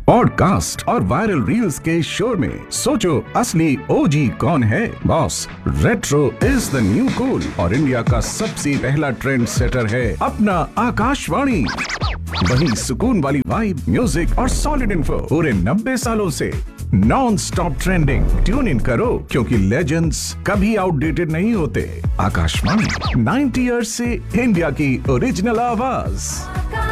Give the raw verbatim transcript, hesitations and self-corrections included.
Podcast और viral reels के शोर में सोचो असली ओजी कौन है। Boss, retro is the new cool और इंडिया का सबसे पहला ट्रेंड सेटर है अपना आकाशवाणी। वही सुकून वाली वाइब, म्यूजिक और सॉलिड इन्फो पूरे नब्बे सालों से non stop trending. Tune in करो क्योंकि लेजेंड्स कभी आउटडेटेड नहीं होते। आकाशवाणी, नाइंटी इयर्स से इंडिया की ओरिजिनल आवाज।